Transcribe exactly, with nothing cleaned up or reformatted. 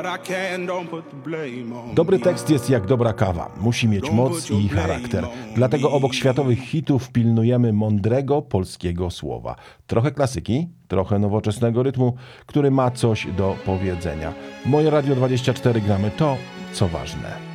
Dobry tekst jest jak dobra kawa. Musi mieć moc i charakter. Dlatego obok światowych hitów pilnujemy mądrego polskiego słowa. Trochę klasyki, trochę nowoczesnego rytmu, który ma coś do powiedzenia. Moje Radio dwadzieścia cztery gramy to, co ważne.